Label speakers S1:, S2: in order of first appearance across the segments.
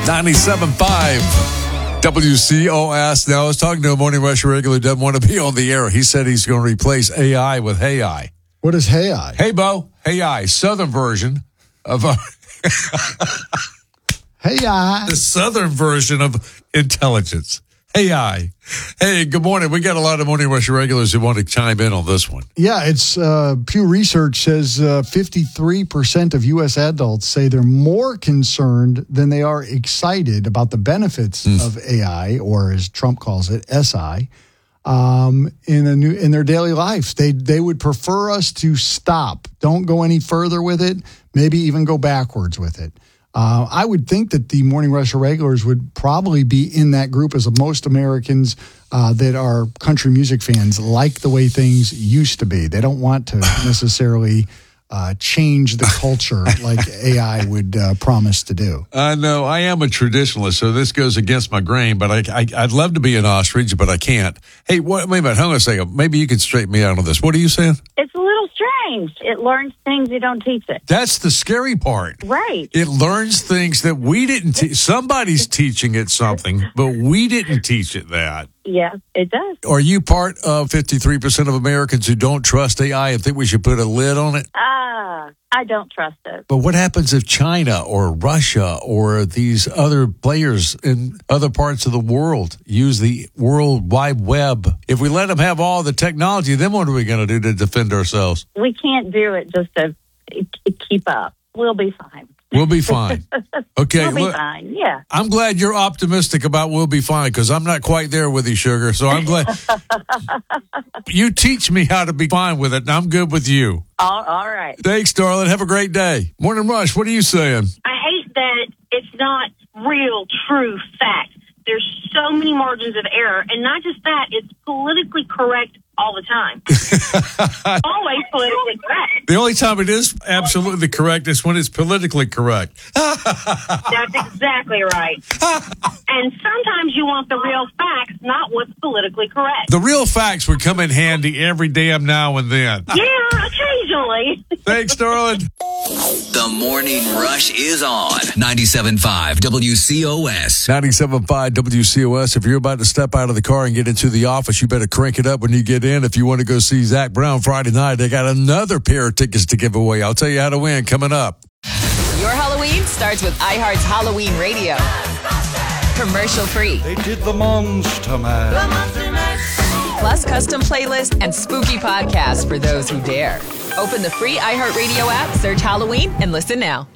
S1: 97.5 WCOS. Now, I was talking to a Morning Rush regular who doesn't want to be on the air. He said he's going to replace AI with Hey I.
S2: What is Hey I?
S1: Hey, Bo. Hey I. Southern version of...
S2: Hey I.
S1: The Southern version of intelligence. Hey I. Hey, good morning. We got a lot of Morning Rush regulars who want to chime in on this one.
S2: Yeah, it's Pew Research says 53% of U.S. adults say they're more concerned than they are excited about the benefits of AI, or as Trump calls it, SI, in their daily life. They would prefer us to stop, don't go any further with it, maybe even go backwards with it. I would think that the Morning Rush regulars would probably be in that group, as most Americans that are country music fans like the way things used to be. They don't want to necessarily change the culture like AI would promise to do.
S1: I know. I am a traditionalist, so this goes against my grain, but I'd love to be an ostrich, but I can't. Hey, wait a minute. Hang on a second. Maybe you can straighten me out on this. What are you saying?
S3: It's a little strange. It learns things you don't teach it.
S1: That's the scary part.
S3: Right.
S1: It learns things that we didn't teach. Somebody's teaching it something, but we didn't teach it that.
S3: Yeah, it does.
S1: Are you part of 53% of Americans who don't trust AI and think we should put a lid on it?
S3: I don't trust it.
S1: But what happens if China or Russia or these other players in other parts of the world use the World Wide Web? If we let them have all the technology, then what are we going to do to defend ourselves?
S3: We can't do it just to keep up. We'll be fine.
S1: We'll be fine. Okay.
S3: We'll be fine, yeah.
S1: I'm glad you're optimistic about we'll be fine, because I'm not quite there with you, Sugar. So I'm glad. You teach me how to be fine with it, and I'm good with you.
S3: All right.
S1: Thanks, darling. Have a great day. Morning Rush, what are you saying?
S4: I hate that it's not real, true fact. There's so many margins of error, and not just that, it's politically correct all the time. Always politically correct.
S1: The only time it is absolutely correct is when it's politically correct.
S4: That's exactly right. And sometimes you want the real facts, not what's politically correct.
S1: The real facts would come in handy every damn now and then.
S4: Yeah, occasionally.
S1: Thanks, darling.
S5: The Morning Rush is on 97.5 WCOS.
S1: 97.5 WCOS. If you're about to step out of the car and get into the office, you better crank it up when you get in. If you want to go see Zach Brown Friday night, they got another pair of tickets to give away. I'll tell you how to win coming up.
S6: Your Halloween starts with iHeart's Halloween Radio. Commercial free.
S7: They did the Monster Mash.
S6: Plus custom playlists and spooky podcasts for those who dare. Open the free iHeartRadio app, search Halloween, and listen now.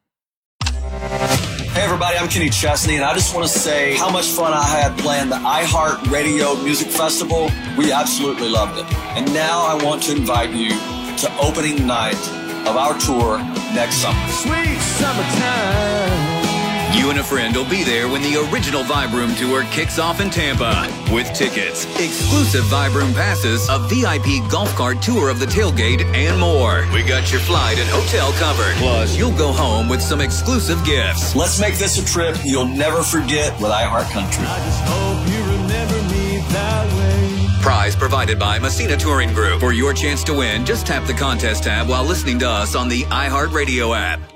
S8: Hey everybody, I'm Kenny Chesney, and I just want to say how much fun I had playing the iHeartRadio Music Festival. We absolutely loved it. And now I want to invite you to opening night of our tour next summer.
S7: Sweet summertime.
S5: You and a friend will be there when the original Vibe Room Tour kicks off in Tampa. With tickets, exclusive Vibe Room passes, a VIP golf cart tour of the tailgate, and more. We got your flight and hotel covered. Plus, you'll go home with some exclusive gifts.
S8: Let's make this a trip you'll never forget with iHeartCountry.
S7: I just hope you remember me that way.
S5: Prize provided by Messina Touring Group. For your chance to win, just tap the contest tab while listening to us on the iHeartRadio app.